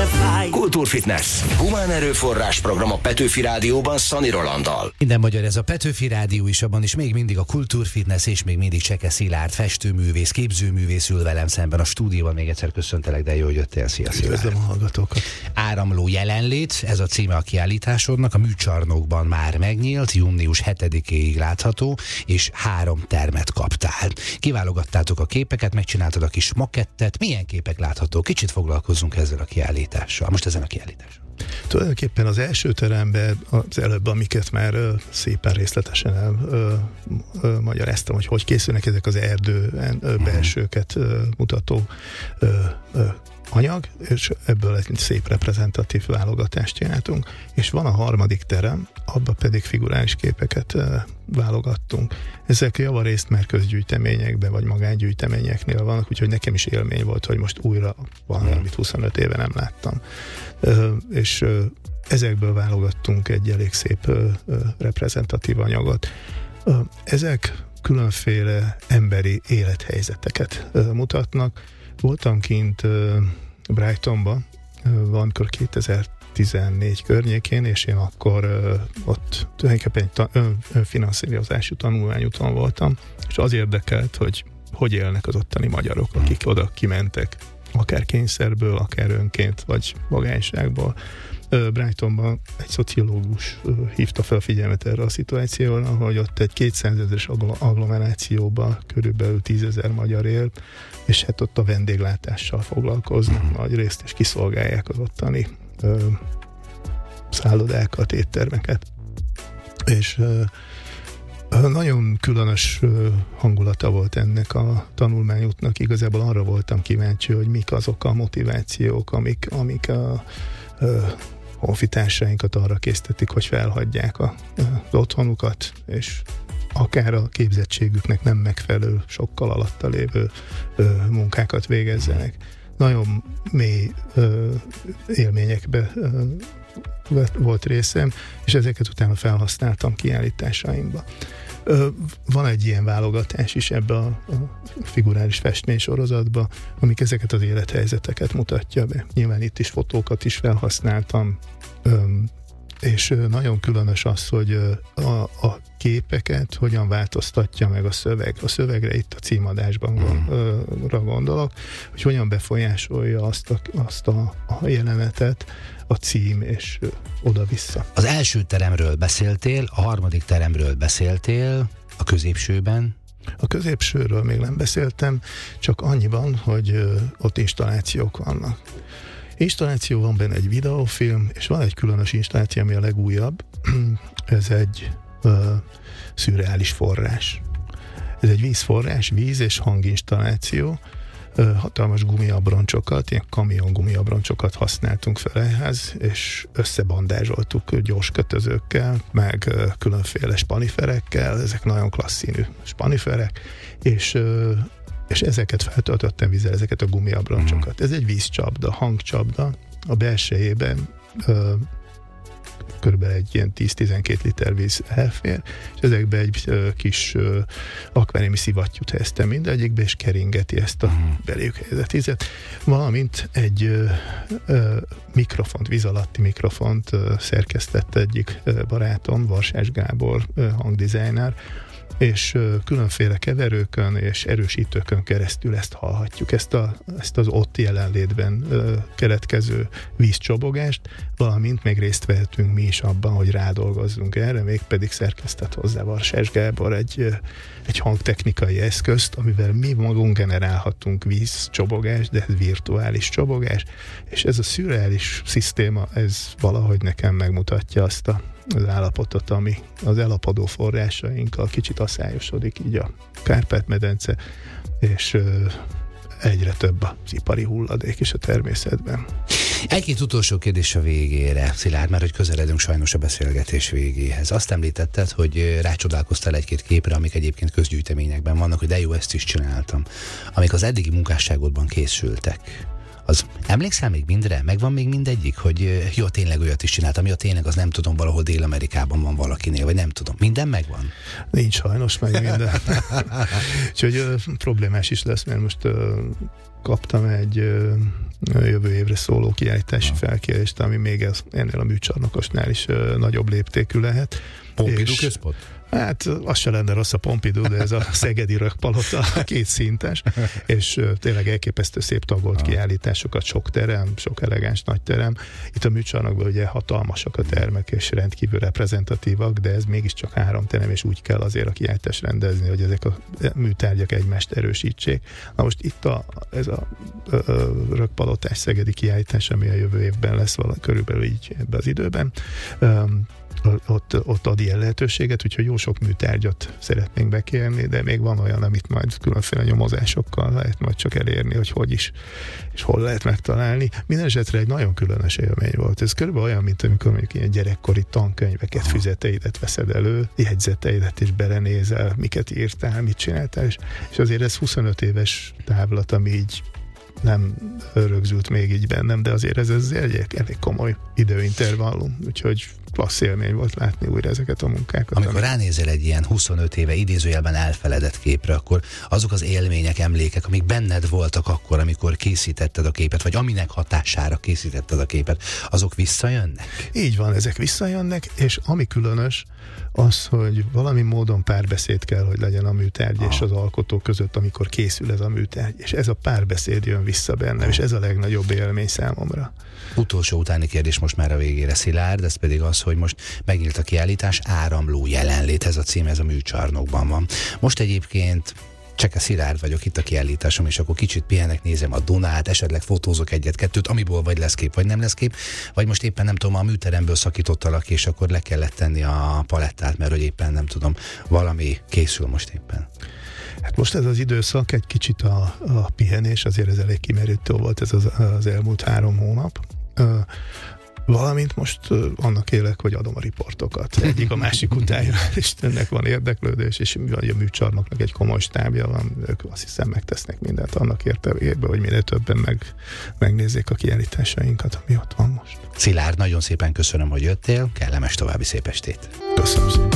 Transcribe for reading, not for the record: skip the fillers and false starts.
de fáj. Kultúrfitness. Humán erőforrás program a Petőfi Rádióban Szani Rolanddal. Minden magyar, ez a Petőfi Rádió is, abban is még mindig a Kultúrfitness, és még mindig Cseke Szilárd, festőművész, képzőművész ül velem szemben a stúdióban. Még egyszer köszöntelek, de jó, hogy jöttél. Szia, Szilárd. Üdvözlöm a hallgatókat. Áramló jelenlét, ez a címe a kiállításodnak, a műcsarnokban már megnyílt, június 7-éig látható, és 3 termet kaptál. Kiválogattátok a képeket, megcsináltad a kis makettet. Milyen képek láthatók? Kicsit foglalkozzunk ezzel a kiállítással. Most ezen a kiállításon. Tulajdonképpen az első teremben az előbb, amiket már szépen részletesen elmagyaráztam, hogy készülnek ezek az erdő belsőket mutató anyag, és ebből egy szép reprezentatív válogatást csináltunk, és van a harmadik terem, abban pedig figurális képeket válogattunk. Ezek javarészt már közgyűjteményekben, vagy magángyűjteményeknél vannak, úgyhogy nekem is élmény volt, hogy most újra van, amit 25 éve nem láttam. És ezekből válogattunk egy elég szép reprezentatív anyagot. Ezek különféle emberi élethelyzeteket mutatnak. Voltam kint Brightonban, valamikor 2014 környékén, és én akkor ott tulajdonképpen egy önfinanszírozású tanulmányúton voltam, és az érdekelt, hogy élnek az ottani magyarok, akik oda kimentek, akár kényszerből, akár önként, vagy magányságból. Brightonban egy szociológus hívta fel figyelmet erre a szituációra, hogy ott egy 200 000-es agglomerációban körülbelül 10 000 magyar él, és hát ott a vendéglátással foglalkoznak nagy részt, és kiszolgálják az ottani szállodákat, éttermeket. És nagyon különös hangulata volt ennek a tanulmányútnak. Igazából arra voltam kíváncsi, hogy mik azok a motivációk, amik a honfitársainkat arra késztetik, hogy felhagyják az otthonukat, és akár a képzettségüknek nem megfelelő, sokkal alatta lévő munkákat végezzenek. Nagyon mély élményekbe volt részem, és ezeket utána felhasználtam kiállításaimba. Van egy ilyen válogatás is ebbe a figurális festménysorozatba, amik ezeket az élethelyzeteket mutatja be. Nyilván itt is fotókat is felhasználtam, és nagyon különös az, hogy a képeket hogyan változtatja meg a szöveg. A szövegre itt a címadásban gondolok, hogy hogyan befolyásolja azt a jelenetet a cím, és oda-vissza. Az első teremről beszéltél, a harmadik teremről beszéltél, a középsőben? A középsőről még nem beszéltem, csak annyiban, hogy ott installációk vannak. Installáció van benne, egy videófilm, és van egy különös installáció, ami a legújabb. Ez egy szürreális forrás. Ez egy vízforrás, víz- és hanginstalláció. Hatalmas gumiabroncsokat, ilyen kamion gumiabroncsokat használtunk fel ehhez, és összebandázsoltuk gyors kötözőkkel, meg különféle spaniferekkel, ezek nagyon klassz színű spaniferek, és ezeket feltöltöttem vízzel, ezeket a gumiabroncsokat. Ez egy vízcsapda, hangcsapda, a belsejében körülbelül egy ilyen 10-12 liter víz elfér, és ezekbe egy kis akváriumi szivattyút helyeztem mindegyikbe, és keringeti ezt a beléjük helyezett vízet, valamint egy mikrofont, víz alatti mikrofont szerkesztett egyik barátom, Varsás Gábor hangdesigner, és különféle keverőkön és erősítőkön keresztül ezt hallhatjuk, ezt az ott jelenlétben keletkező vízcsobogást, valamint még részt vehetünk mi is abban, hogy rádolgozzunk erre, mégpedig szerkesztett hozzá Varsás Gábor egy hangtechnikai eszközt, amivel mi magunk generálhatunk vízcsobogást, de ez virtuális csobogás, és ez a szürreális szisztéma, ez valahogy nekem megmutatja azt az állapotot, ami az elapadó forrásainkkal kicsit asszályosodik így a Kárpát-medence, és egyre több az ipari hulladék is a természetben. Egy-két utolsó kérdés a végére, Szilárd, mert hogy közeledünk sajnos a beszélgetés végéhez. Azt említetted, hogy rácsodálkoztál egy-két képre, amik egyébként közgyűjteményekben vannak, hogy de jó, ezt is csináltam. Amik az eddigi munkásságodban készültek, az emlékszel még mindre? Megvan még mindegyik, hogy jó, tényleg olyat is csináltam, jó, tényleg az nem tudom, valahol Dél-Amerikában van valakinél, vagy nem tudom. Minden megvan? Nincs sajnos meg minden. Úgyhogy problémás is lesz, mert most kaptam egy jövő évre szóló kiállítási felkérést, ami még ennél a műcsarnokosnál is nagyobb léptékű lehet. Pompidou központ? Hát az se lenne rossz a Pompidou, de ez a szegedi rökpalota, 2 szintes, és tényleg elképesztő szép tagolt kiállításokat, sok terem, sok elegáns nagy terem. Itt a műcsarnokban ugye hatalmasak a termek, és rendkívül reprezentatívak, de ez mégiscsak 3 terem, és úgy kell azért a kiállítást rendezni, hogy ezek a műtárgyak egymást erősítsék. Na most itt ez a rökpalotás szegedi kiállítás, ami a jövő évben lesz körülbelül így ebben az időben, ott ad ilyen lehetőséget, úgyhogy jó sok műtárgyat szeretnénk bekérni, de még van olyan, amit majd különféle nyomozásokkal lehet majd csak elérni, hogy is, és hol lehet megtalálni. Minden esetre egy nagyon különös élmény volt. Ez körülbelül olyan, mint amikor mondjuk ilyen gyerekkori tankönyveket, füzeteidet veszed elő, jegyzeteidet, és belenézel, miket írtál, mit csináltál, és azért ez 25 éves távlat, ami így nem rögzült még így bennem, de azért ez elég komoly időintervallum, úgyhogy klassz élmény volt látni újra ezeket a munkákat. Amikor ránézel egy ilyen 25 éve idézőjelben elfeledett képre, akkor azok az élmények, emlékek, amik benned voltak akkor, amikor készítetted a képet, vagy aminek hatására készítetted a képet, azok visszajönnek? Így van, ezek visszajönnek, és ami különös, az, hogy valami módon párbeszéd kell, hogy legyen a műtárgy és az alkotó között, amikor készül ez a műtárgy. És ez a párbeszéd jön vissza bennem, és ez a legnagyobb élmény számomra. Utolsó utáni kérdés most már a végére, Szilárd, ez pedig az, hogy most megnyílt a kiállítás, Áramló jelenlét, ez a cím, ez a műcsarnokban van. Most egyébként Cseke Szilárd vagyok, itt a kiállításom, és akkor kicsit pihenek, nézem a Dunát, esetleg fotózok egyet-kettőt, amiből vagy lesz kép, vagy nem lesz kép, vagy most éppen nem tudom, a műteremből szakítottalak, és akkor le kellett tenni a palettát, mert hogy éppen nem tudom, valami készül most éppen. Hát most ez az időszak, egy kicsit a pihenés, azért ez elég kimerítő volt ez az elmúlt 3 hónap. Valamint most annak élek, hogy adom a riportokat. Egyik a másik után, és ennek van érdeklődés, és a műcsarnoknak egy komoly stábja van, ők azt hiszem megtesznek mindent annak érdekében, hogy minél többen megnézzék a kiállításainkat, ami ott van most. Szilárd, nagyon szépen köszönöm, hogy jöttél, kellemes további szép estét. Köszönöm szépen.